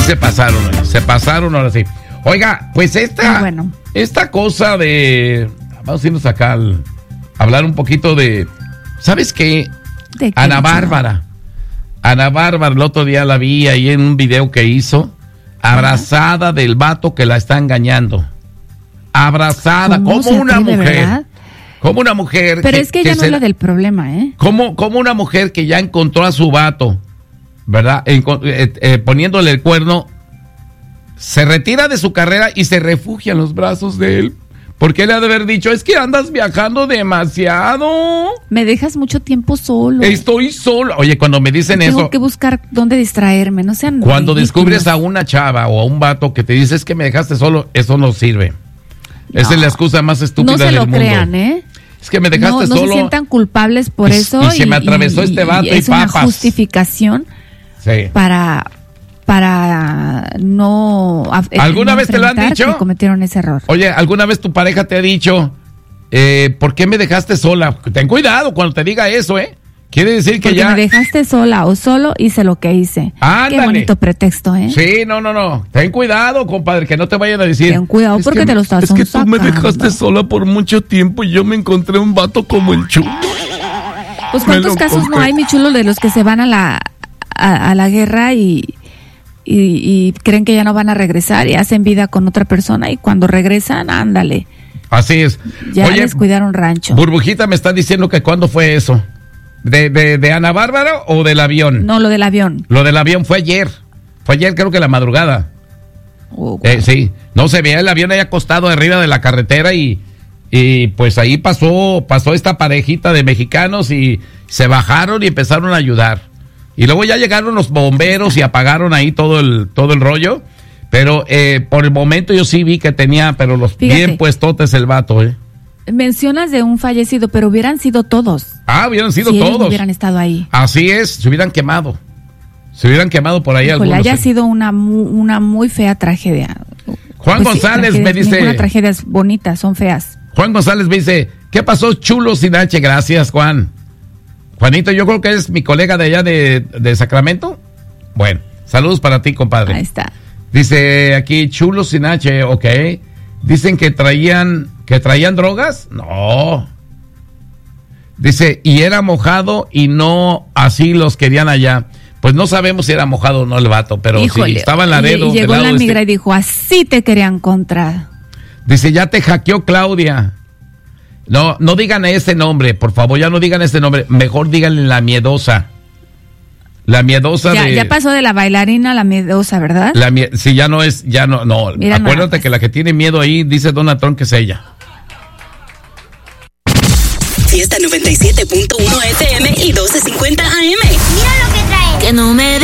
se pasaron ahora sí. Oiga, pues esta cosa de... Vamos a irnos acá a hablar un poquito de... ¿Sabes qué? ¿De qué? Ana Bárbara, el otro día la vi ahí en un video que hizo, abrazada del vato que la está engañando. Abrazada, como una mujer. ¿Verdad? Como una mujer. Pero es que ella no es la del problema, ¿eh? Como una mujer que ya encontró a su vato, ¿verdad? Poniéndole el cuerno, se retira de su carrera y se refugia en los brazos de él. Porque él ha de haber dicho, es que andas viajando demasiado. Me dejas mucho tiempo solo. Estoy solo. Oye, cuando me dicen eso... Tengo que buscar dónde distraerme, no sean Cuando ridículos. descubres a una chava o a un vato que te dice, es que me dejaste solo, eso no sirve. No. Esa es la excusa más estúpida del mundo. No se lo crean, ¿eh? Es que me dejaste solo. No se sientan culpables por eso. Y se me atravesó este vato y es papas. una justificación para no... ¿Alguna vez te lo han dicho? Que cometieron ese error. Oye, ¿alguna vez tu pareja te ha dicho, ¿por qué me dejaste sola? Ten cuidado cuando te diga eso, ¿eh? Quiere decir que porque ya... me dejaste sola o solo hice lo que hice. ¡Ándale! Qué bonito pretexto, ¿eh? Sí, no. Ten cuidado, compadre, que no te vayan a decir... Ten cuidado porque te lo estás sacando. Es que tú me dejaste sola por mucho tiempo y yo me encontré un vato como el Chulo. Pues ¿cuántos casos no hay, mi Chulo, de los que se van a la guerra y creen que ya no van a regresar y hacen vida con otra persona y cuando regresan, ándale. Así es. Ya les cuidaron rancho. Burbujita me está diciendo que ¿cuándo fue eso? ¿De Ana Bárbara o del avión? No, lo del avión. Lo del avión fue ayer. Fue ayer, creo que la madrugada. Oh, sí. No se veía el avión ahí acostado arriba de la carretera y pues ahí pasó esta parejita de mexicanos y se bajaron y empezaron a ayudar. Y luego ya llegaron los bomberos y apagaron ahí todo el rollo. Pero por el momento yo sí vi que tenía, pero bien puestotes el vato, ¿eh? Mencionas de un fallecido, pero hubieran sido todos. Hubieran sido si todos. Hubieran estado ahí. Así es, se hubieran quemado. Se hubieran quemado por ahí algunos. Haya sido una muy fea tragedia. Juan González me dice... Ninguna tragedia es bonita, son feas. Juan González me dice, ¿qué pasó, Chulo sin H? Gracias, Juan. Juanito, yo creo que es mi colega de allá de Sacramento. Bueno, saludos para ti, compadre. Ahí está. Dice aquí, Chulo sin H, ok. Dicen que traían drogas. No. Dice, y era mojado y no así los querían allá. Pues no sabemos si era mojado o no el vato, pero sí, estaba en Laredo. Y llegó la migra y dijo, así te querían encontrar. Dice, ya te hackeó Claudia. No digan ese nombre, por favor, ya no digan ese nombre. Mejor díganle la miedosa. La miedosa ya pasó de la bailarina a la miedosa, ¿verdad? Sí, ya no es, no. Mira, acuérdate que la que tiene miedo ahí, dice Donald Trump que es ella. Fiesta 97.1 FM y 1250 AM. Mira lo que trae. Que no me